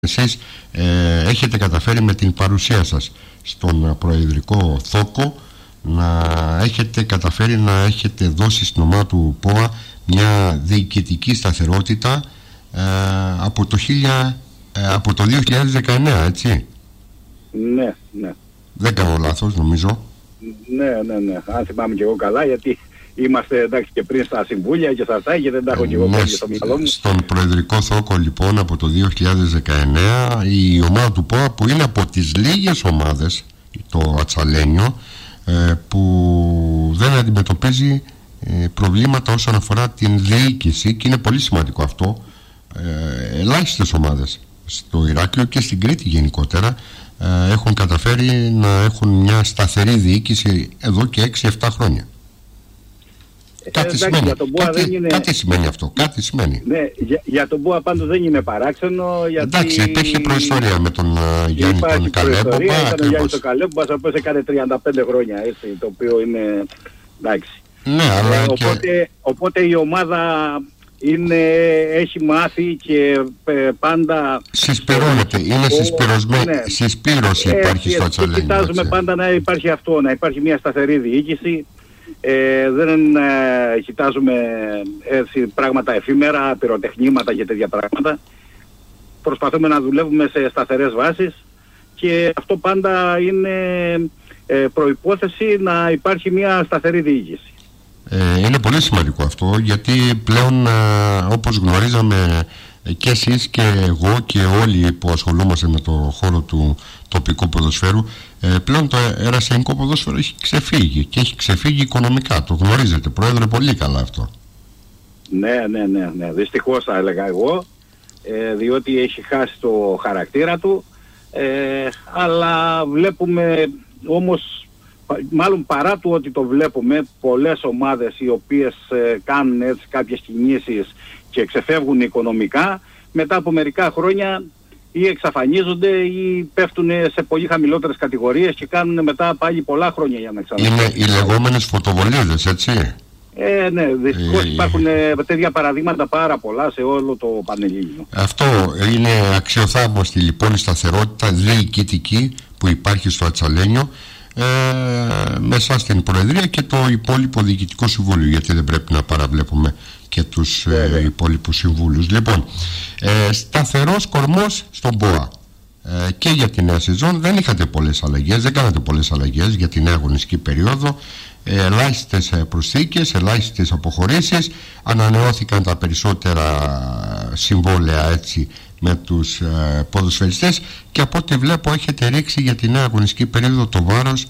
Εσείς έχετε καταφέρει με την παρουσία σας στον προεδρικό θόκο να έχετε καταφέρει να έχετε δώσει στην ομάδα του ΠΟΑ μια διοικητική σταθερότητα από το 2019, έτσι? Ναι, ναι. Δεν κάνω λάθος, νομίζω. Ναι. Αν θυμάμαι και εγώ καλά, γιατί είμαστε εντάξει και πριν στα συμβούλια και στα αυτά και δεν τα έχω και εγώ πάλι στο μυαλό μου. Στον προεδρικό θόκο λοιπόν από το 2019 η ομάδα του ΠΟΑ, που είναι από τις λίγες ομάδες, το Ατσαλένιο, που δεν αντιμετωπίζει προβλήματα όσον αφορά την διοίκηση, και είναι πολύ σημαντικό αυτό. Ελάχιστες ομάδες στο Ηράκλειο και στην Κρήτη γενικότερα έχουν καταφέρει να έχουν μια σταθερή διοίκηση εδώ και 6-7 χρόνια. Κάτι σημαίνει. Κάτι σημαίνει αυτό. Κάτι σημαίνει. Ναι, για τον ΠΟΑ πάντως δεν είναι παράξενο. Γιατί εντάξει, υπήρχε προϊστορία με τον Γιάννη τον Καλέμποπα. Ήταν ο Γιάννης τον Καλέμποπα, ο οποίος έκανε 35 χρόνια, έτσι, το οποίο είναι εντάξει. Ναι, αλλά οπότε η ομάδα έχει μάθει και πάντα συσπηρώνεται, είναι συσπηρωσμένη, ναι. Συσπήρωση υπάρχει στο Ατσαλένιο. Κοιτάζουμε πάντα να υπάρχει αυτό, να υπάρχει μια σταθερή διοίκηση. Δεν κοιτάζουμε έτσι πράγματα εφήμερα, πυροτεχνήματα και τέτοια πράγματα. Προσπαθούμε να δουλεύουμε σε σταθερές βάσεις και αυτό πάντα είναι προϋπόθεση να υπάρχει μια σταθερή διοίκηση. Είναι πολύ σημαντικό αυτό, γιατί πλέον όπως γνωρίζαμε και εσείς και εγώ και όλοι που ασχολούμαστε με το χώρο του τοπικού ποδοσφαίρου, πλέον το ερασιακό ποδόσφαιρο έχει ξεφύγει και έχει ξεφύγει οικονομικά. Το γνωρίζετε, Πρόεδρε, πολύ καλά αυτό. Ναι. Δυστυχώς θα έλεγα εγώ, διότι έχει χάσει το χαρακτήρα του, αλλά βλέπουμε όμως, μάλλον παρά του ότι το βλέπουμε, πολλές ομάδες οι οποίες κάνουν έτσι κάποιες κινήσεις και ξεφεύγουν οικονομικά, μετά από μερικά χρόνια ή εξαφανίζονται ή πέφτουν σε πολύ χαμηλότερες κατηγορίες και κάνουν μετά πάλι πολλά χρόνια για να ξαναφέρουν. Είναι οι λεγόμενες φωτοβολίδες, έτσι? Ναι, δυστυχώς υπάρχουν τέτοια παραδείγματα πάρα πολλά σε όλο το Πανελλήνιο. Αυτό είναι αξιοθαύμαστη λοιπόν η σταθερότητα διοικητική που υπάρχει στο Ατσαλένιο, μέσα στην Προεδρία και το υπόλοιπο Διοικητικό Συμβούλιο, γιατί δεν πρέπει να παραβλέπουμε και τους υπόλοιπους συμβούλους. Λοιπόν, σταθερός κορμός στον ΠΟΑ, και για τη νέα σεζόν δεν είχατε πολλές αλλαγές, δεν κάνατε πολλές αλλαγές για τη νέα αγωνιστική περίοδο. Ελάχιστες προσθήκες, ελάχιστες αποχωρήσεις, ανανεώθηκαν τα περισσότερα συμβόλαια, έτσι, με τους ποδοσφαιριστές, και από ό,τι βλέπω έχετε ρίξει για τη νέα αγωνιστική περίοδο το βάρος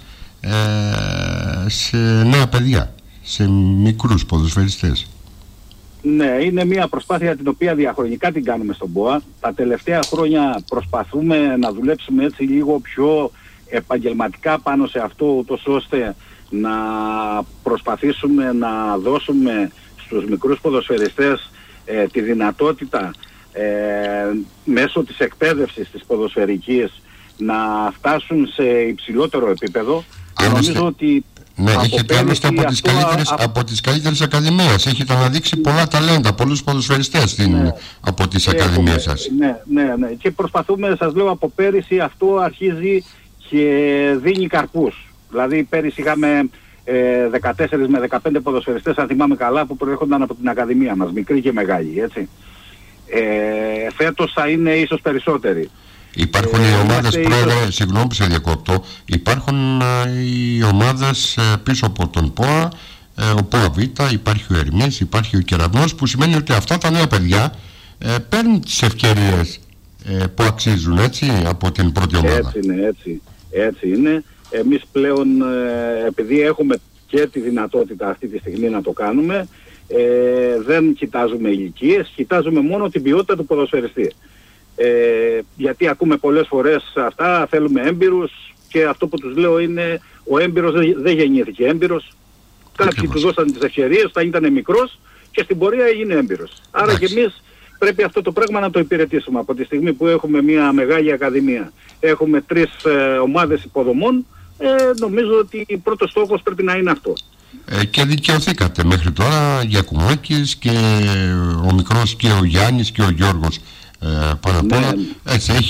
σε νέα παιδιά, σε μικρούς ποδοσφαιριστές. Ναι, είναι μια προσπάθεια την οποία διαχρονικά την κάνουμε στον ΠΟΑ. Τα τελευταία χρόνια προσπαθούμε να δουλέψουμε έτσι λίγο πιο επαγγελματικά πάνω σε αυτό, ούτως ώστε να προσπαθήσουμε να δώσουμε στους μικρούς ποδοσφαιριστές τη δυνατότητα μέσω της εκπαίδευσης της ποδοσφαιρικής να φτάσουν σε υψηλότερο επίπεδο. Νομίζω ότι ναι, έχετε άλλωστε από τις καλύτερες ακαδημίες. Έχετε αναδείξει πολλά ταλέντα, πολλούς ποδοσφαιριστές από τις ακαδημίες σας. Ναι. Και προσπαθούμε, σας λέω, από πέρυσι αυτό αρχίζει και δίνει καρπούς. Δηλαδή πέρυσι είχαμε 14 με 15 ποδοσφαιριστές, αν θυμάμαι καλά, που προέρχονταν από την ακαδημία μας, μικροί και μεγάλοι, έτσι. Φέτος θα είναι ίσως περισσότεροι. Υπάρχουν οι ομάδες, Πρόεδρε, συγγνώμη που σε διακόπτω, υπάρχουν οι ομάδες πίσω από τον ΠΟΑ, ο ΠΟΑ Β, υπάρχει ο Ερμής, υπάρχει ο Κεραυνός, που σημαίνει ότι αυτά τα νέα παιδιά παίρνουν τις ευκαιρίες που αξίζουν, έτσι, από την πρώτη ομάδα. Έτσι είναι. Εμείς πλέον, επειδή έχουμε και τη δυνατότητα αυτή τη στιγμή να το κάνουμε, δεν κοιτάζουμε ηλικίες, κοιτάζουμε μόνο την ποιότητα του ποδοσφαιριστή. Γιατί ακούμε πολλές φορές αυτά, θέλουμε έμπειρους, και αυτό που τους λέω είναι, ο έμπειρος δεν γεννήθηκε έμπειρος. Κάποιοι του δώσαν τις ευκαιρίες όταν ήταν μικρός και στην πορεία έγινε έμπειρος. Άρα και εμείς πρέπει αυτό το πράγμα να το υπηρετήσουμε. Από τη στιγμή που έχουμε μια μεγάλη ακαδημία, έχουμε 3 ομάδες υποδομών, νομίζω ότι πρώτος στόχος πρέπει να είναι αυτό. Και δικαιωθήκατε μέχρι τώρα, Γιακουμάκης και ο μικρός και ο Γιάννης και ο Γιώργος πάνω απ' όλα. Έτσι,